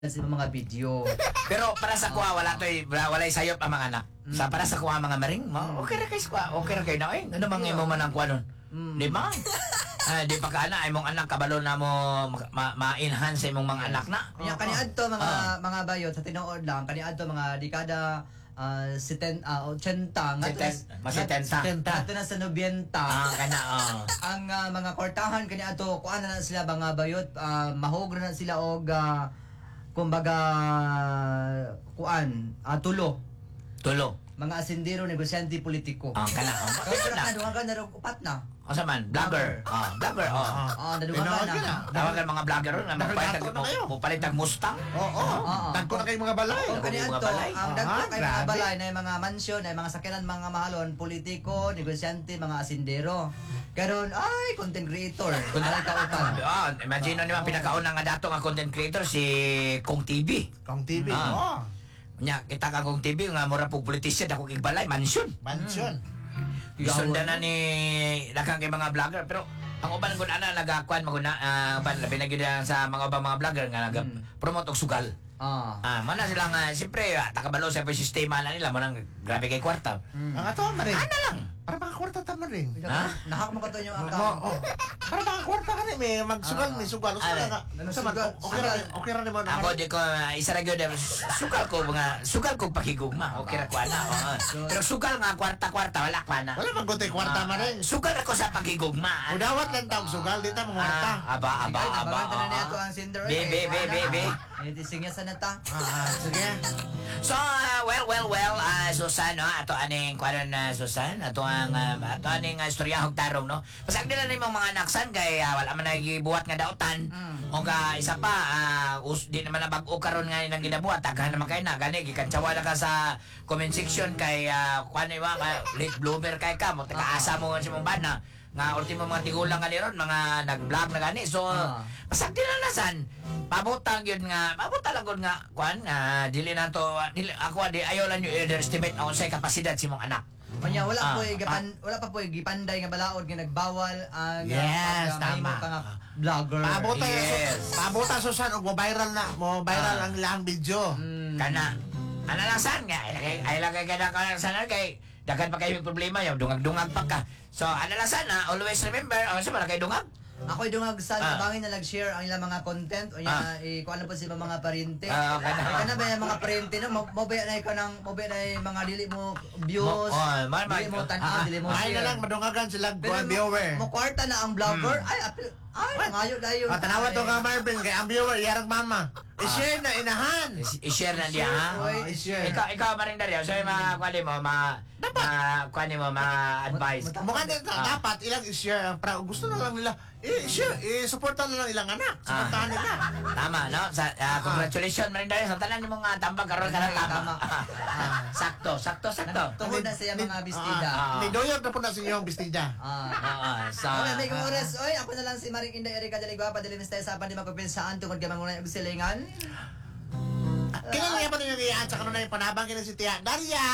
sa mga video. Pero para sa kuha, walay sayop ang mga anak. Sa para sa kuha mga maring, okay ra kay kuha, okay ra kay na eh. Ano mang imo man ang kuha nun? Di ba? Di pa ka na imong anak kabalo na mo ma-enhance imong mga anak na. Kanya kaniadto mga bayot sa tinuod lang, kaniadto mga dekada 80 ato na sa 90 kana ang mga kwartahan kaniadto kuan na sila mga bayot mahog na sila og kumbaga kuan tulo mga asindero negosyante politiko kana nadugan na ro upat na asa man vlogger vlogger nadugan na tawagan mga vlogger na magpalitag Mustang dagko na kay mga balay kaniadto ang dagko kay mga balay na mga mansyon na mga sakyanan mga mahalon politiko negosyante mga asindero karon ay content creator kunay kautan imagine niyo ang pinakauna nga dato nga content creator si Kong TV nya kita ka Kong TV nga mura pug politician ako kay balay mansyon Isundan na ni daghang kay mga vlogger pero ang uban gud ana nagakuan maguna uban labi na gid sa mga ubang mga vlogger nga nag-promote og sugal. Mana sila nga siyempre takabalo sa sistema na nila manang grabe kay kwarta. Ang ato man rin. Ana lang. Para mga kwarta tama rin. Nahak mo kato yung account. Para mga kwarta ka rin may magsugal may sugal. Okay ra naman. Ako di ko isa ra gyud sugal ko pakigugma. Okay ra ko ana. Pero sugal nga kwarta wala pa na. Wala man gutay kwarta man rin. Sugal ako sa pakigugma. Udawat lang taog sugal dita mga kwarta. Aba. Na niya ang Cinder. Be. Itisingya sa nata. Sige. So, well, Susan, no? Ato aning kwaron na Susan, ato aning istoryahog tarong, no? Pasag nila na yung mga naksan, kay wala man nagibuhat nga daotan. O ka, isa pa, di naman na bag-o karon nga nang ginabuhat, tagahan naman kayo na, gani, gikantsawa na ka sa comment section, kay, kuhan na late bloomer kay ka, mo, taga-asa mo nga si mong bana, nga ultimo mga tigulang nga niron, mga nag-vlog na gani, so, pasag nila nasan, pabutang yun nga, lang yun nga, kuhan, dili na to, ako ayaw lang yung underestimate ako sa kapasidad si mong anak. Kanya wala pa po gipanday nga balaod nga nagbawal ang tama ka nga vlogger. Pabuta Susan og mo viral ang ilang video. Kana. Ana lang san nga, ay lagay kada ka sana kay daghan pa kayo problema yung dungag-dungag pa ka. So ana lang sana, always remember, sa man kay dungag. Ako dungag sa bangin na nag-share ang ilang mga content o kung ano po sila mga parente. Kana ba yung mga parente no? Mobaya na ikaw ng mga dili mo views. Dili mo tan-aw, dili mo share. Ay na lang madungagan sila viewer. Mo kwarta na ang vlogger. Ay, ngayo dayon. Tanawa to ka Marvin kay ang viewer yarang mama. I-share na inahan. I-share na diya ha. Ikaw maring dari. So yung mga kwali mo, mga advice. Mukha nito dapat ilang i-share. Gusto na lang nila i-share, i-supportan na lang ilang anak. Supportahan nila. Tama, no? Congratulations maring dari. Sa tanan yung mga tambag karon ka tama. Sakto. Tungod na siya mga bestida. Ni Doyog na po na sa inyong bestida. Okay, may oras. Oy, ako na lang si Maring Inday Erika Daligwa. Padalin sa sa di magkupinsaan tungod ka manguna yung silingan. Kailan nga pa rin yung iyaan sa kanunay panabang kina si Tia Daria.